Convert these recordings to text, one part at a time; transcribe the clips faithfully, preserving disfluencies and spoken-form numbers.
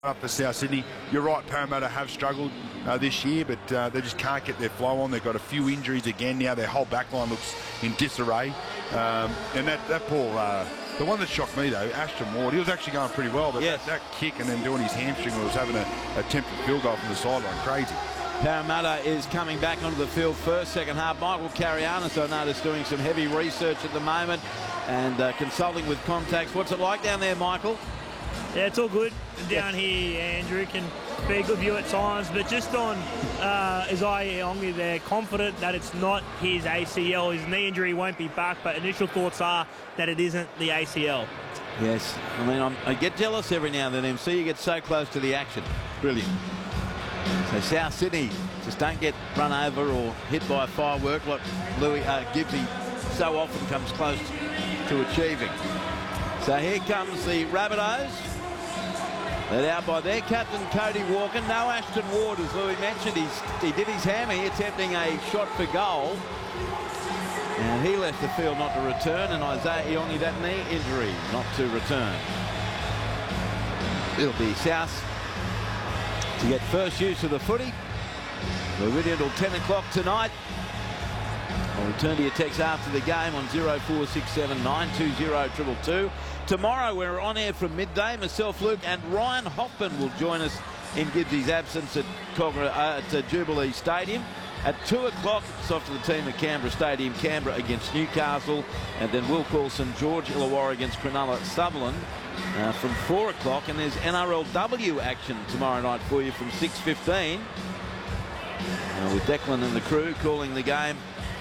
Up for South Sydney. You're right, Parramatta have struggled uh, this year, but uh, they just can't get their flow on. They've got a few injuries again now. Their whole backline looks in disarray. Um, and that, that Paul, uh, the one that shocked me though, Ashton Ward, he was actually going pretty well, but yes. that, that kick and then doing his hamstring was having a attempted field goal from the sideline. Crazy. Parramatta is coming back onto the field first, second half. Michael Carianis, I noticed, doing some heavy research at the moment and uh, consulting with contacts. What's it like down there, Michael? Yeah, it's all good down here, Andrew. Can be a good view at times, but just on uh, Isaiah Iongi, they're confident that it's not his A C L. His knee injury won't be back, but initial thoughts are that it isn't the A C L. Yes, I mean, I'm, I get jealous every now and then, M C. You get so close to the action. Brilliant. So South Sydney just don't get run over or hit by a firework like Louis uh, Gibbsy so often comes close to achieving. So here comes the Rabbitohs. Led out by their captain, Cody Walker. No Ashton Ward, as Louis mentioned. He's, he did his hammy, attempting a shot for goal. And he left the field not to return. And Isaiah Iongi, that knee injury, not to return. It'll be South to get first use of the footy. We're with you until ten o'clock tonight. I'll return to your text after the game on zero four six seven nine two zero two two two. Tomorrow we're on air from midday. Myself, Luke, and Ryan Hoffman will join us in Gibbsy's absence at, Cogra, uh, at uh, Jubilee Stadium. At two o'clock, it's off to the team at Canberra Stadium. Canberra against Newcastle. And then Will Coulson, George Illawarra against Cronulla Sutherland uh, from four o'clock. And there's N R L W action tomorrow night for you from six fifteen. Uh, with Declan and the crew calling the game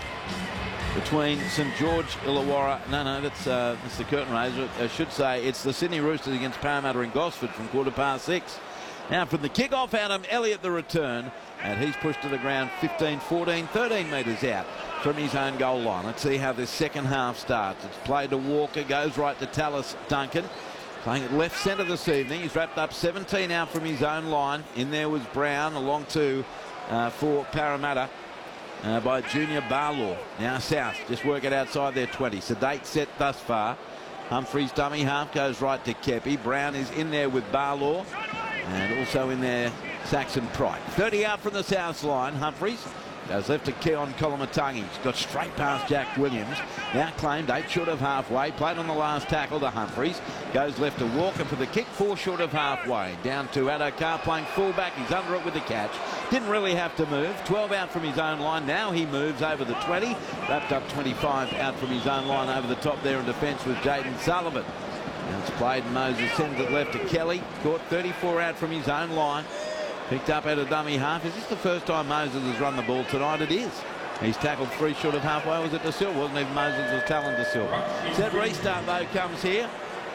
between St George Illawarra. No, no, that's, uh, that's the curtain raiser. I should say it's the Sydney Roosters against Parramatta in Gosford from quarter past six. Now from the kick-off, Adam Elliott the return, and he's pushed to the ground fifteen, fourteen, thirteen metres out from his own goal line. Let's see how this second half starts. It's played to Walker, goes right to Tallis Duncan. Playing at left centre this evening. He's wrapped up seventeen out from his own line. In there was Brown, along to uh, for Parramatta. Uh, by Junior Barlaw. Now South just work it outside their twenty. Sedate set thus far. Humphries dummy half goes right to Kepi. Brown is in there with Barlaw, and also in there Saxon Pryke. thirty out from the South line. Humphries goes left to Keon Kolomatangi. He's got straight past Jack Williams. Now claimed eight short of halfway. Played on the last tackle to Humphries. Goes left to Walker for the kick. Four short of halfway. Down to Addo-Carr playing fullback. He's under it with the catch. Didn't really have to move. twelve out from his own line. Now he moves over the twenty. Wrapped up twenty-five out from his own line over the top there in defence with Jaden Sullivan. Now it's played. Moses sends it left to Kelly. Caught thirty-four out from his own line. Picked up at a dummy half. Is this the first time Moses has run the ball tonight? It is. He's tackled three short of halfway. Was it De Silva? Wasn't even Moses, was Talon De Silva. Set restart though comes here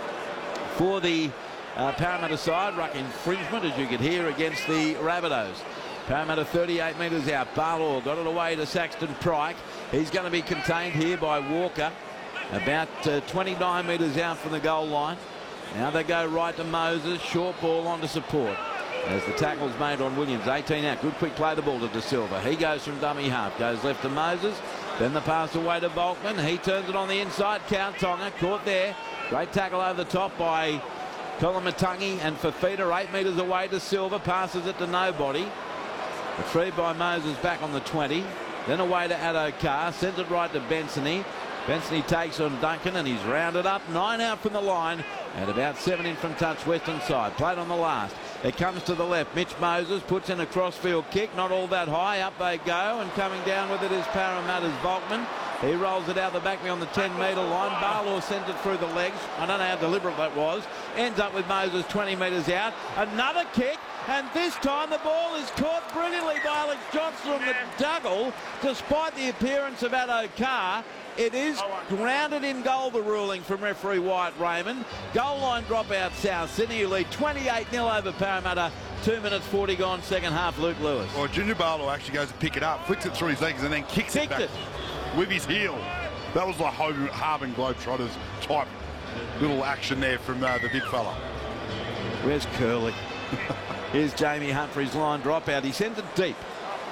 for the uh, Parramatta side. Ruck infringement, as you could hear, against the Rabbitohs. Parramatta thirty-eight metres out. Barlaw got it away to Saxton Pryke. He's going to be contained here by Walker. About uh, twenty-nine metres out from the goal line. Now they go right to Moses. Short ball onto support. As the tackle's made on Williams. eighteen out. Good quick play the ball to De Silva. He goes from dummy half. Goes left to Moses. Then the pass away to Volkman. He turns it on the inside. Count Tonga. Caught there. Great tackle over the top by Kolomatangi and Fafita. Eight metres away to Silva. Passes it to nobody. Retrieved by Moses back on the twenty. Then away to Addo-Carr. Sends it right to Bensony. Bensony takes on Duncan and he's rounded up. Nine out from the line. And about seven in from touch western side. Played on the last. It comes to the left. Mitch Moses puts in a crossfield kick. Not all that high. Up they go. And coming down with it is Parramatta's Volkman. He rolls it out the back beyond the ten metre line. Barlaw sends it through the legs. I don't know how deliberate that was. Ends up with Moses twenty metres out. Another kick. And this time the ball is caught brilliantly by Alex Johnson on the juggle. Despite the appearance of Addo-Carr, it is grounded in goal, the ruling from referee Wyatt Raymond. Goal line dropout South Sydney. You lead twenty-eight nil over Parramatta. two minutes forty gone, second half. Luke Lewis. Well, Junior Barlow actually goes to pick it up, flicks it through his legs and then kicks Kicked it back it. with his heel. That was like Harbin Globetrotters type little action there from uh, the big fella. Where's Curly? Here's Jamie Humphries' line dropout. He sends it deep.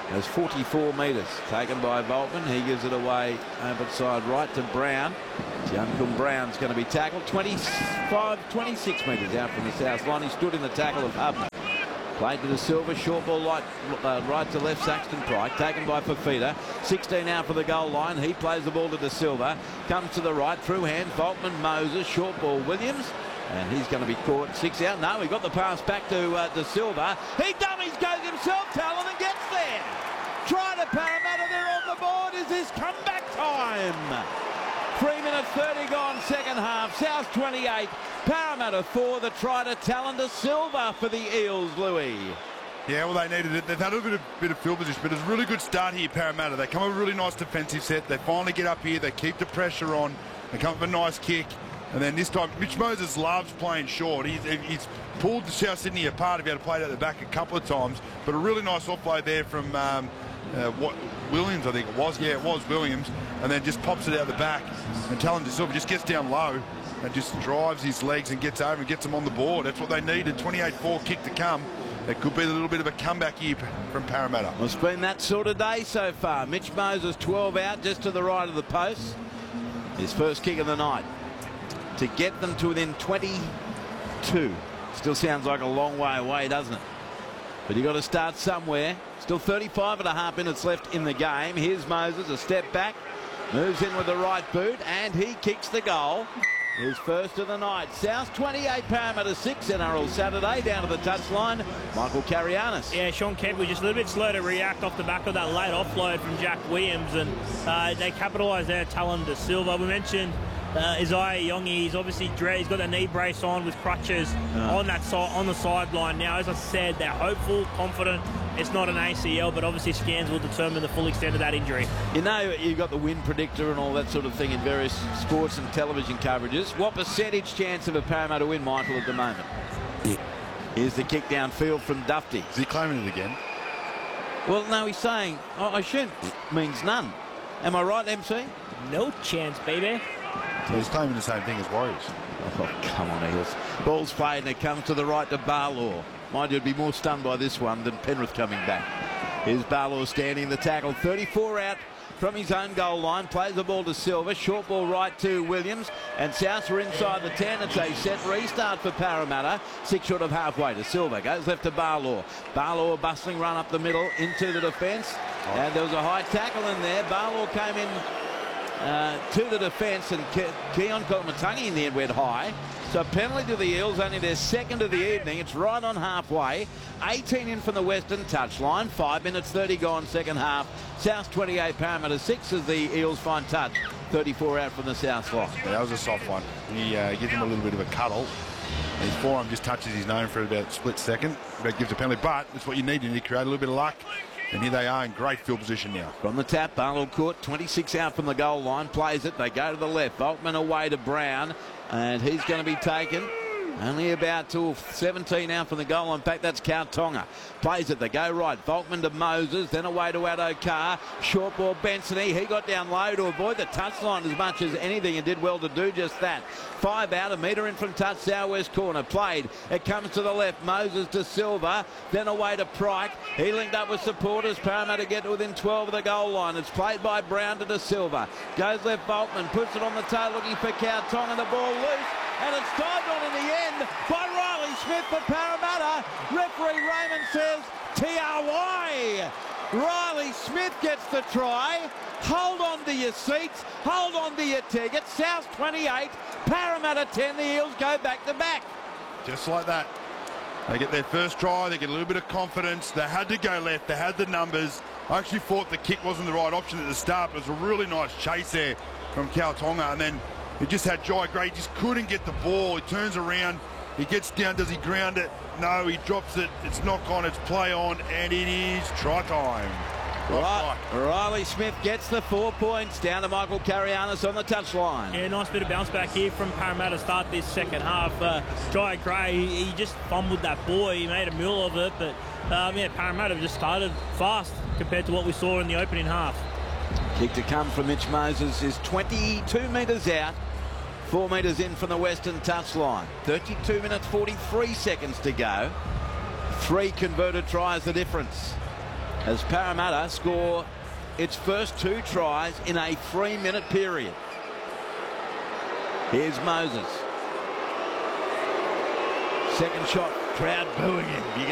There's forty-four metres taken by Volkman. He gives it away over side right to Brown. Juncum Brown's going to be tackled. twenty-five, twenty-six metres out from the south line. He stood in the tackle of Hubner. Played to the Silva, short ball right, uh, right to left, Saxton Pryke, taken by Fafita. sixteen out for the goal line. He plays the ball to De Silva, comes to the right, through hands, Volkman, Moses, short ball, Williams, and he's going to be caught. Six out. No, he got the pass back to uh, De Silva. He dummies, goes himself, Talon, and gets there. Try to Parramatta, they're on the board. Is this comeback time? Three minutes thirty gone, second half. South twenty-eight, Parramatta four. The try to Talon De Silva for the Eels, Louis. Yeah, well, they needed it. They've had a bit of, bit of field position, but it's a really good start here, Parramatta. They come up with a really nice defensive set. They finally get up here. They keep the pressure on. They come up with a nice kick. And then this time, Mitch Moses loves playing short. He's, he's pulled South Sydney apart if he had to play it at the back a couple of times. But a really nice offload there from um, uh, what Williams, I think it was. Yeah, it was Williams. And then just pops it out the back. And Talon De Silva just gets down low and just drives his legs and gets over and gets them on the board. That's what they needed. twenty-eight four kick to come. It could be a little bit of a comeback here from Parramatta. Well, it's been that sort of day so far. Mitch Moses twelve out just to the right of the post. His first kick of the night. To get them to within twenty-two. Still sounds like a long way away, doesn't it? But you've got to start somewhere. Still thirty-five and a half minutes left in the game. Here's Moses, a step back. Moves in with the right boot, and he kicks the goal. His first of the night. South twenty-eight, Parramatta six, N R L Saturday. Down to the touchline, Michael Carianis. Yeah, Sean Kent was just a little bit slow to react off the back of that late offload from Jack Williams, and uh, they capitalised there. Talon De Silva. We mentioned uh, Isaiah Yongi. He's obviously he's got the knee brace on with crutches oh. on that side on the sideline. Now, as I said, they're hopeful, confident. It's not an A C L, but obviously scans will determine the full extent of that injury. You know, you've got the win predictor and all that sort of thing in various sports and television coverages. What percentage chance of a Parramatta win, Michael, at the moment? Yeah. Here's the kick downfield from Dufty. Is he claiming it again? Well, no, he's saying, oh, I shouldn't. Means none. Am I right, M C? No chance, baby. So he's claiming the same thing as Warriors. Oh, come on, Eels. Ball's played and it comes to the right to Barlaw. Mind you, would be more stunned by this one than Penrith coming back. Here's Barlaw standing the tackle. thirty-four out from his own goal line. Plays the ball to Silva. Short ball right to Williams. And Souths are inside the ten. It's a set restart for Parramatta. Six short of halfway to Silva. Goes left to Barlaw. Barlaw a bustling run up the middle into the defence. And there was a high tackle in there. Barlaw came in uh, to the defence, and Ke Keon Kolomatangi in the end went high. So penalty to the Eels, only their second of the evening. It's right on halfway. eighteen in from the western touchline. Five minutes thirty gone, second half. South twenty-eight, Parramatta six as the Eels find touch. thirty-four out from the South line. Yeah, that was a soft one. He uh, gives him a little bit of a cuddle. His forearm just touches his nose for about a split second. That gives a penalty, but that's what you need. You need to create a little bit of luck. And here they are in great field position now. From the tap, Barlow caught twenty-six out from the goal line. Plays it. They go to the left. Volkman away to Brown. And he's going to be taken. Only about to seventeen out from the goal line. In fact, that's Kautonga. Plays it. They go right. Volkman to Moses. Then away to Addo-Carr. Short ball, Bensony. He got down low to avoid the touchline as much as anything and did well to do just that. Five out. A metre in from touch. Southwest corner. Played. It comes to the left. Moses to Silva. Then away to Pryke. He linked up with supporters. Parramatta get to within twelve of the goal line. It's played by Brown to De Silva. Goes left. Volkman puts it on the toe looking for Kautonga. The ball loose. And it's dived on in the end by Riley Smith for Parramatta. Referee Raymond says T R Y. Riley Smith gets the try. Hold on to your seats. Hold on to your tickets. South twenty-eight, Parramatta ten. The Eels go back to back. Just like that. They get their first try. They get a little bit of confidence. They had to go left. They had the numbers. I actually thought the kick wasn't the right option at the start. But it was a really nice chase there from Kautonga. And then he just had Jai Gray. He just couldn't get the ball. He turns around. He gets down. Does he ground it? No, he drops it. It's knock on. It's play on. And it is try time. Right. Riley Smith gets the four points down to Michael Carianis on the touchline. Yeah, nice bit of bounce back here from Parramatta to start this second half. Uh, Jai Gray, he, he just fumbled that ball. He made a mule of it. But um, yeah, Parramatta just started fast compared to what we saw in the opening half. Kick to come from Mitch Moses is twenty-two metres out. Four metres in from the western touchline. thirty-two minutes, forty-three seconds to go. Three converted tries the difference. as Parramatta score its first two tries in a three-minute period. Here's Moses. Second shot, crowd booing him. You